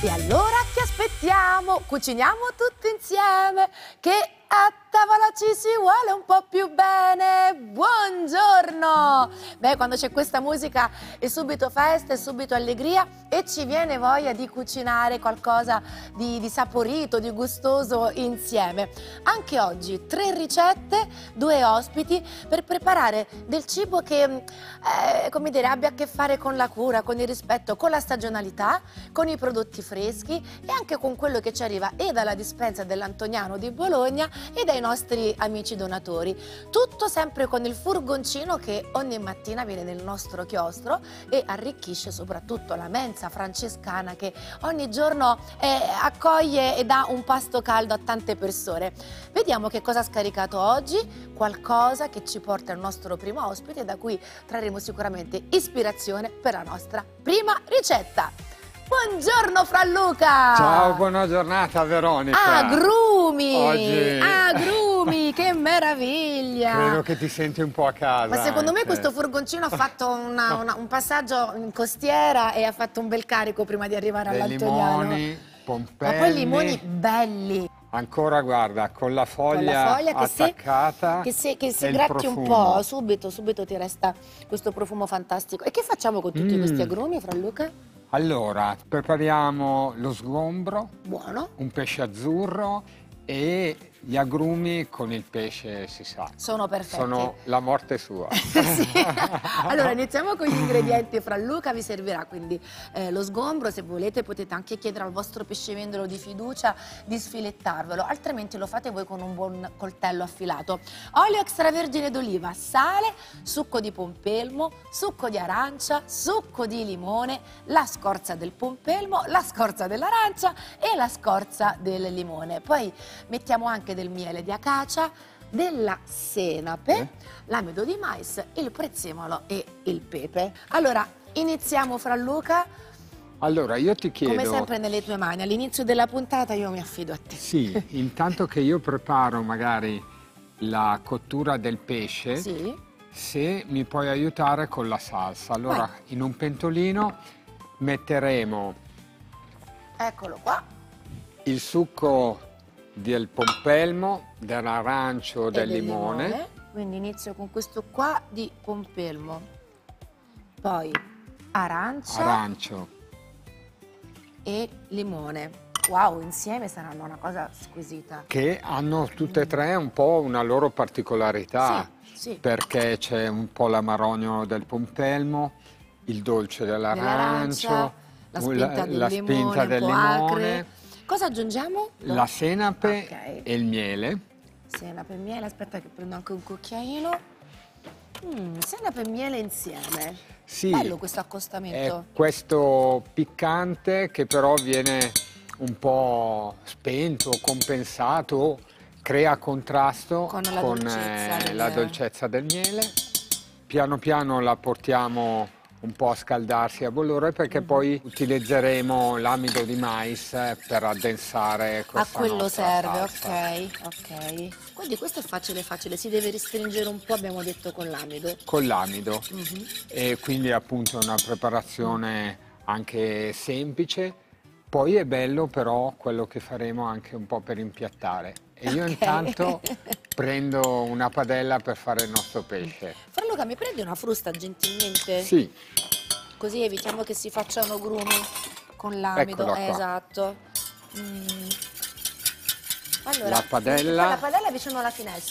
E allora che aspettiamo? Cuciniamo tutti insieme, che a tavola ci si vuole un po' più bene. Buongiorno! Beh, quando c'è questa musica è subito festa, è subito allegria e ci viene voglia di cucinare qualcosa di saporito, di gustoso insieme. Anche oggi 3 ricette, 2 ospiti per preparare del cibo che, come dire, abbia a che fare con la cura, con il rispetto, con la stagionalità, con i prodotti freschi e anche con quello che ci arriva e dalla dispensa dell'Antoniano di Bologna e dai nostri amici donatori. Tutto sempre con il furgoncino che ogni mattina viene nel nostro chiostro e arricchisce soprattutto la mensa francescana che ogni giorno accoglie e dà un pasto caldo a tante persone. Vediamo che cosa ha scaricato oggi, qualcosa che ci porta al nostro primo ospite da cui trarremo sicuramente ispirazione per la nostra prima ricetta. Buongiorno Franluca! Ciao, buona giornata Veronica! Agrumi! Oggi... Agrumi, che meraviglia! Credo che ti senti un po' a casa. Ma secondo me anche. questo furgoncino ha fatto un passaggio in costiera e ha fatto un bel carico prima di arrivare all'Antoniano. Limoni, pompelmi. Ma poi limoni belli! Ancora guarda, con la foglia che attaccata che se e gratti un profumo. po', subito ti resta questo profumo fantastico. E che facciamo con tutti questi agrumi, Franluca? Allora, prepariamo lo sgombro, Buono. un pesce azzurro e gli agrumi con il pesce, si sa. Sono perfetti. Sono la morte sua. Sì. Allora iniziamo con gli ingredienti. Franluca vi servirà quindi lo sgombro. Se volete potete anche chiedere al vostro pescivendolo di fiducia di sfilettarvelo, altrimenti lo fate voi con un buon coltello affilato. Olio extravergine d'oliva, sale, succo di pompelmo, succo di arancia, succo di limone, la scorza del pompelmo, la scorza dell'arancia e la scorza del limone. Poi mettiamo anche del miele di acacia, della senape, l'amido di mais, il prezzemolo e il pepe. Allora, iniziamo Franluca. Allora, io ti chiedo... Come sempre nelle tue mani, all'inizio della puntata io mi affido a te. Sì, intanto che io preparo magari la cottura del pesce, Sì. se mi puoi aiutare con la salsa. Allora, Vai. in un pentolino metteremo Eccolo qua. il succo del pompelmo, dell'arancio, E del limone. Quindi inizio con questo qua di pompelmo, poi arancia Arancio. e limone. Wow, insieme saranno una cosa squisita. Che hanno tutte e tre un po' una loro particolarità, Sì. perché c'è un po' l'amarogno del pompelmo, il dolce dell'arancio, la spinta del la limone, spinta del un po' limone, acre. Cosa aggiungiamo? la senape Ok. e il miele. Senape e miele, aspetta che prendo anche un cucchiaino. Senape e miele insieme. Sì, Bello questo è accostamento. questo piccante che però viene un po' spento, compensato, crea contrasto Con la dolcezza la dolcezza del miele. Piano piano la portiamo un po' a scaldarsi, a bollore, perché poi utilizzeremo l'amido di mais per addensare A questa quello nostra serve, salsa. ok. Quindi questo è facile, si deve restringere un po', abbiamo detto, con l'amido. Con l'amido. Mhm. E quindi appunto è una preparazione anche semplice. Poi è bello però quello che faremo anche un po' per impiattare. E io intanto prendo una padella per fare il nostro pesce. Franluca, mi prendi una frusta gentilmente? Sì, Così evitiamo che si facciano grumi con l'amido. Eccola qua. Esatto. Allora, La padella. la padella vicino alla finestra.